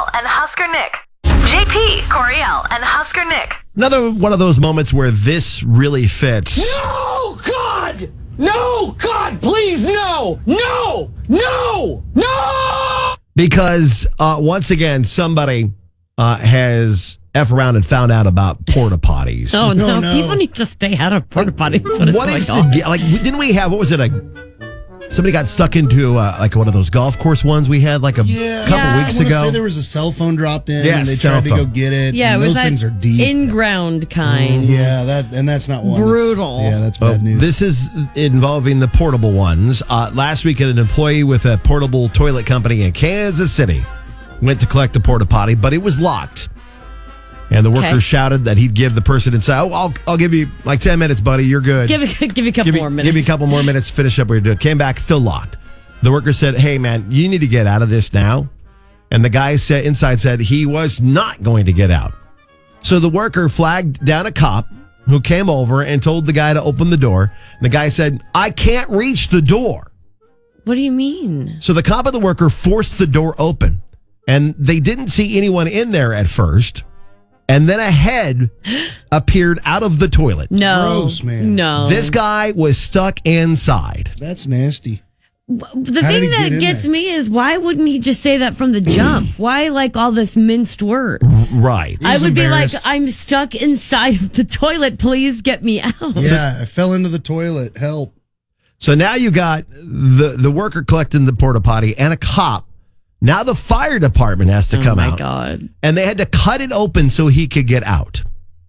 Coriel and Husker Nick. JP, Coriel, and Husker Nick. Another one of those moments where this really fits. No, God! No, God, please, no! No! No! No! Because once again, somebody has F around and found out about porta potties. Oh, no. People need to stay out of porta potties. What is the deal? Like, didn't we have, what was it, somebody got stuck into like one of those golf course ones we had like a couple weeks I ago? say there was a cell phone dropped in Yeah, and they cell tried to phone. go get it. Yeah, it and was those that things are deep. in-ground kind. Yeah, that's not one. Brutal. That's bad news. This is involving the portable ones. Last week, an employee with a portable toilet company in Kansas City went to collect a porta potty, but it was locked. And the worker shouted that he'd give the person inside, I'll give you like 10 minutes, buddy. You're good. Give you a couple more minutes. Give you a couple more minutes to finish up what you're doing. Came back, still locked. The worker said, hey, man, you need to get out of this now. And the guy inside said he was not going to get out. So the worker flagged down a cop who came over and told the guy to open the door. And the guy said, I can't reach the door. What do you mean? So the cop and the worker forced the door open. And they didn't see anyone in there at first. And then a head appeared out of the toilet. No. Gross, man. No. This guy was stuck inside. That's nasty. The How did thing he get that in gets there? me is why wouldn't he just say that from the jump? Why like all this minced words? Right. I was would be like, embarrassed. I'm stuck inside of the toilet. Please get me out. Yeah, I fell into the toilet. Help. So now you got the worker collecting the porta potty and a cop. Now the fire department has to come Oh my out. God. And they had to cut it open so he could get out.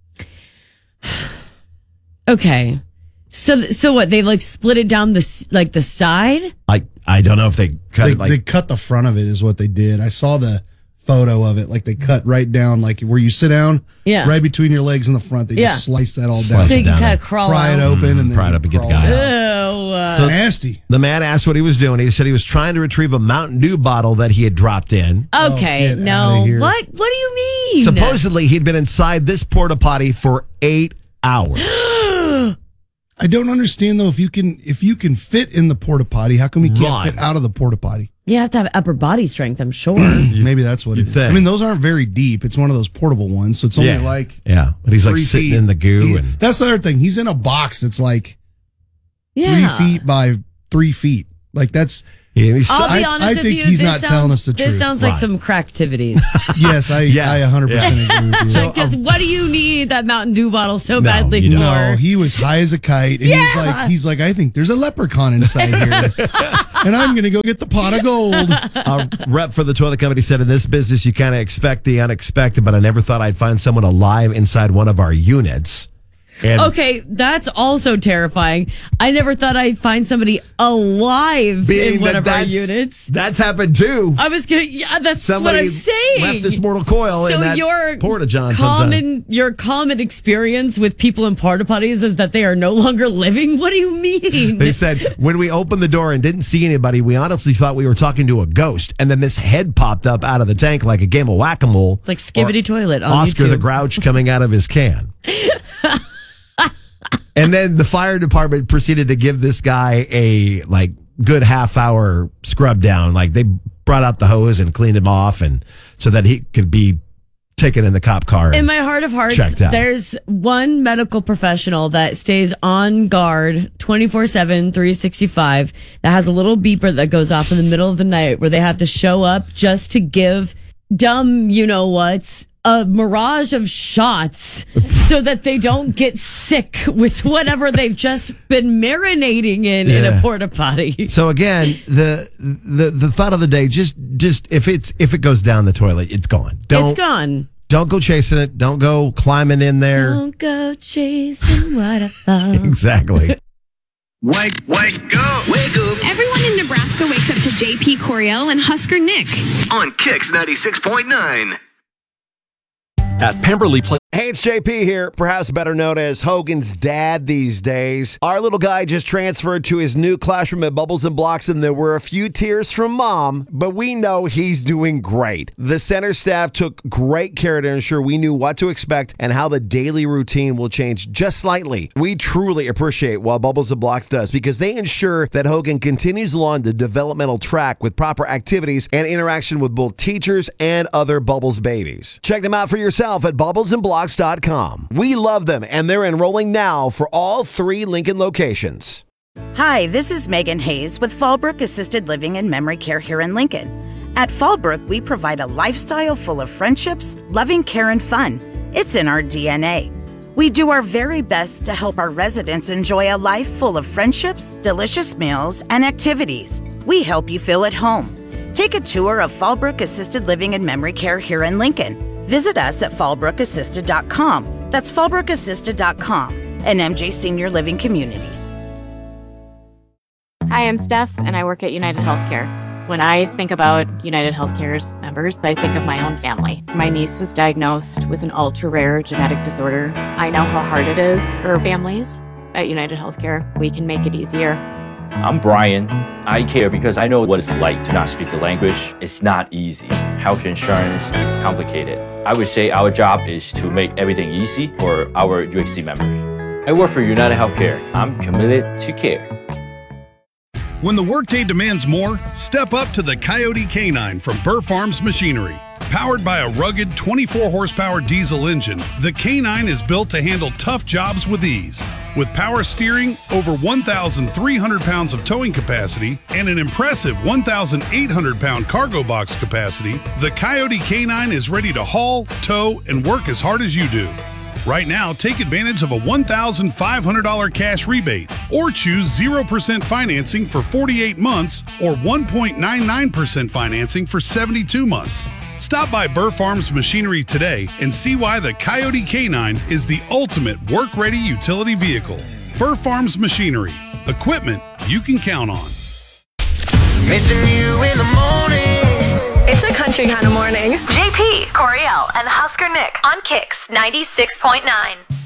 Okay. So what? They like split it down the side? I don't know if they cut it like They cut the front of it is what they did. I saw the photo of it. Like they cut right down, like where you sit down, Yeah. right between your legs in the front. They Yeah. just slice that all Slice down. So it you can down kind and of crawl Pry it out. open and then pry it up and get the crawls guy out. Ew. So- Nasty. the man asked what he was doing. He said he was trying to retrieve a Mountain Dew bottle that he had dropped in. Okay. get No. outta here. What do you mean? Supposedly he'd been inside this porta potty for 8 hours. I don't understand though if you can fit in the porta potty, how come you can't Right. fit out of the porta potty? You have to have upper body strength, I'm sure. Maybe that's what it is. think. I mean, those aren't very deep. It's one of those portable ones, so it's only like Yeah. But he's like 3 sitting feet. in the goo. And That's the other thing. He's in a box that's like Yeah. 3 feet by 3 feet. Like that's he's I'll be I- honest I with think you. he's this not telling us the This truth. sounds like Right. some crack activities. yes, I 100% agree with you. So- Because what do you need that Mountain Dew bottle so No, badly you for? don't. No, he was high as a kite, and he's like, I think there's a leprechaun inside here, and I'm gonna go get the pot of gold. A rep for the toilet company said, in this business, you kind of expect the unexpected, but I never thought I'd find someone alive inside one of our units. And Okay, that's also terrifying. I never thought I'd find somebody alive being in one that of our that's- units. That's happened too. I was gonna, yeah, that's Somebody what I'm saying. left this mortal coil so in that your porta john your common experience with people in porta potties is that they are no longer living. What do you mean? They said, when we opened the door and didn't see anybody, we honestly thought we were talking to a ghost. And then this head popped up out of the tank like a game of whack-a-mole. It's like Skibbity Toilet on Oscar YouTube. the Grouch coming out of his can. And then the fire department proceeded to give this guy a like good half-hour scrub down. Like they brought out the hose and cleaned him off, and so that he could be taken in the cop car. In my heart of hearts, checked out. there's one medical professional that stays on guard 24/7, 365 that has a little beeper that goes off in the middle of the night where they have to show up just to give dumb, you know what's, a mirage of shots so that they don't get sick with whatever they've just been marinating in a Yeah. porta potty. So again, the thought of the day, just if it goes down the toilet, it's gone. It's gone. Don't go chasing it. Don't go climbing in there. Don't go chasing waterfalls. Exactly. Wake up! Wake up! Everyone in Nebraska wakes up to JP Coriel and Husker Nick. On Kix 96.9. at Pemberley Place. Hey, it's JP here, perhaps better known as Hogan's dad these days. Our little guy just transferred to his new classroom at Bubbles and Blocks, and there were a few tears from mom, but we know he's doing great. The center staff took great care to ensure we knew what to expect and how the daily routine will change just slightly. We truly appreciate what Bubbles and Blocks does because they ensure that Hogan continues along the developmental track with proper activities and interaction with both teachers and other Bubbles babies. Check them out for yourself at bubblesandblocks.com. We love them, and they're enrolling now for all 3 Lincoln locations. Hi, this is Megan Hayes with Fallbrook Assisted Living and Memory Care here in Lincoln. At Fallbrook, we provide a lifestyle full of friendships, loving care, and fun. It's in our DNA. We do our very best to help our residents enjoy a life full of friendships, delicious meals, and activities. We help you feel at home. Take a tour of Fallbrook Assisted Living and Memory Care here in Lincoln. Visit us at fallbrookassisted.com. That's fallbrookassisted.com, an MJ Senior Living community. Hi, I'm Steph, and I work at United Healthcare. When I think about United Healthcare's members, I think of my own family. My niece was diagnosed with an ultra-rare genetic disorder. I know how hard it is for families. At United Healthcare, we can make it easier. I'm Brian. I care because I know what it's like to not speak the language. It's not easy. Health insurance is complicated. I would say our job is to make everything easy for our UHC members. I work for United Healthcare. I'm committed to care. When the workday demands more, step up to the Coyote K9 from Burr Farms Machinery. Powered by a rugged 24-horsepower diesel engine, the K9 is built to handle tough jobs with ease. With power steering, over 1,300 pounds of towing capacity, and an impressive 1,800-pound cargo box capacity, the Coyote K9 is ready to haul, tow, and work as hard as you do. Right now, take advantage of a $1,500 cash rebate or choose 0% financing for 48 months or 1.99% financing for 72 months. Stop by Burr Farms Machinery today and see why the Coyote K9 is the ultimate work-ready utility vehicle. Burr Farms Machinery. Equipment you can count on. Missing you in the morning. It's a country kind of morning. JP, Coriel, and Husker Nick on Kicks 96.9.